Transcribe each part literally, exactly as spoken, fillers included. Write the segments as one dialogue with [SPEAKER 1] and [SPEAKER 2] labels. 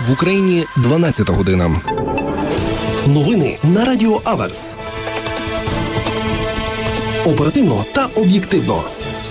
[SPEAKER 1] В Україні дванадцята година. Новини на Радіо Аверс. Оперативно та об'єктивно.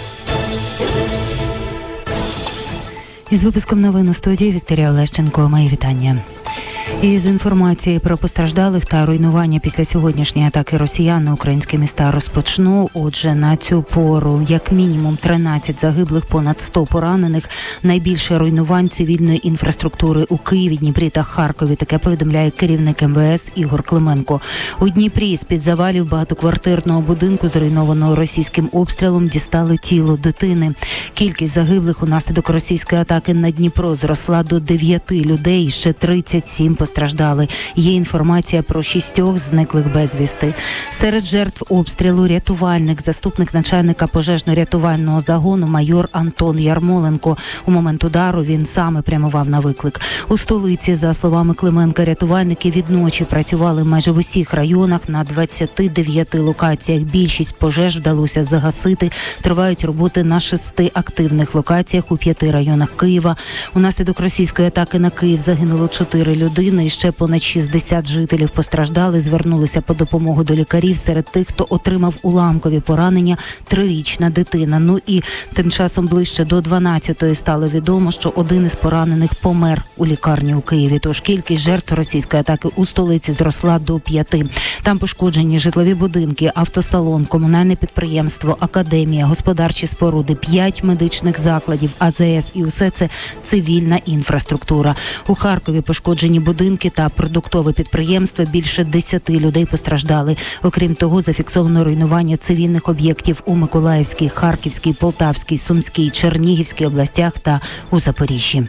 [SPEAKER 2] Із випуском новин у студії Вікторія Олещенко. Мої вітання. Із інформації про постраждалих та руйнування після сьогоднішньої атаки росіян на українські міста розпочну. Отже, на цю пору як мінімум тринадцять загиблих, понад сто поранених. Найбільше руйнувань цивільної інфраструктури у Києві, Дніпрі та Харкові. Таке повідомляє керівник ем ве ес Ігор Клименко. У Дніпрі з-під завалів багатоквартирного будинку, зруйнованого російським обстрілом, дістали тіло дитини. Кількість загиблих унаслідок російської атаки на Дніпро зросла до дев'яти людей, ще тридцять сім постраждали. Є інформація про шістьох зниклих безвісти. Серед жертв обстрілу рятувальник, заступник начальника пожежно-рятувального загону майор Антон Ярмоленко. У момент удару він саме прямував на виклик. У столиці, за словами Клименка, рятувальники відночі працювали майже в усіх районах на двадцяти дев'яти локаціях. Більшість пожеж вдалося загасити. Тривають роботи на шести активних локаціях у п'яти районах Києва. Унаслідок російської атаки на Київ загинуло чотири людини. І ще понад шістдесят жителів постраждали, звернулися по допомогу до лікарів. Серед тих, хто отримав уламкові поранення, трирічна дитина. Ну і тим часом ближче до дванадцятої стало відомо, що один із поранених помер у лікарні у Києві. Тож кількість жертв російської атаки у столиці зросла до п'яти. Там пошкоджені житлові будинки, автосалон, комунальне підприємство, академія, господарчі споруди, п'ять медичних закладів, а зе ес і усе це цивільна інфраструктура. У Харкові пошкоджені будинки та продуктове підприємство. Більше десяти людей постраждали. Окрім того, зафіксовано руйнування цивільних об'єктів у Миколаївській, Харківській, Полтавській, Сумській, Чернігівській областях та у Запоріжжі.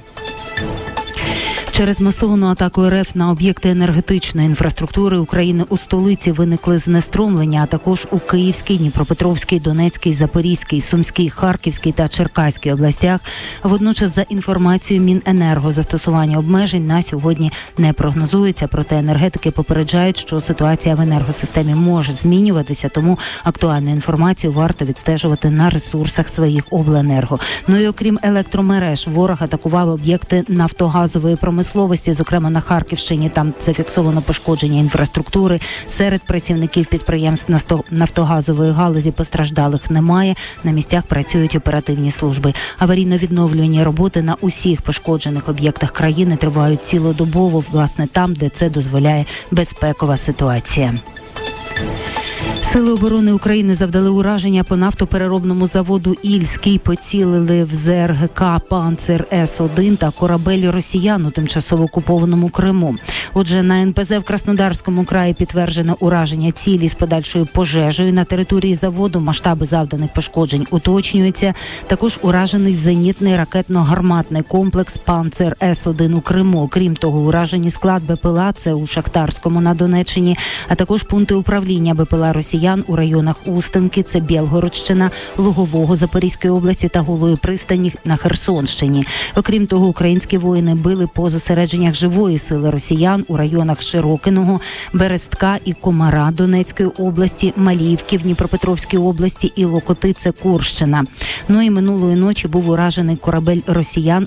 [SPEAKER 2] Через масовану атаку ер еф на об'єкти енергетичної інфраструктури України у столиці виникли знеструмлення, а також у Київській, Дніпропетровській, Донецькій, Запорізькій, Сумській, Харківській та Черкаській областях. Водночас, за інформацією Міненерго, застосування обмежень на сьогодні не прогнозується, проте енергетики попереджають, що ситуація в енергосистемі може змінюватися, тому актуальну інформацію варто відстежувати на ресурсах своїх обленерго. Ну і окрім електромереж, ворог атакував об'єкти нафтогазової промисловості. Словості, зокрема на Харківщині, там зафіксовано пошкодження інфраструктури. Серед працівників підприємств нафтогазової галузі постраждалих немає. На місцях працюють оперативні служби. Аварійно-відновлювальні роботи на усіх пошкоджених об'єктах країни тривають цілодобово, власне, там, де це дозволяє безпекова ситуація. Сили оборони України завдали ураження по нафтопереробному заводу «Ільський», поцілили в зе ер ге ка «Панцир С один» та корабель росіян у тимчасово окупованому Криму. Отже, на ен пе зе в Краснодарському краї підтверджено ураження цілі з подальшою пожежею на території заводу. Масштаби завданих пошкоджень уточнюються. Також уражений зенітний ракетно-гарматний комплекс «Панцир С один» у Криму. Крім того, уражені склад бе пе ел а, це у Шахтарському на Донеччині, а також пункти управління бе пе ел а росіян у районах Устинки, це Білгородщина, Лугового Запорізької області та Голої пристані на Херсонщині. Окрім того, українські воїни били по зосередженнях живої сили росіян у районах Широкиного, Берестка і Комара Донецької області, Маліївки в Дніпропетровській області і Локоти, це Курщина. Ну і минулої ночі був уражений корабель росіян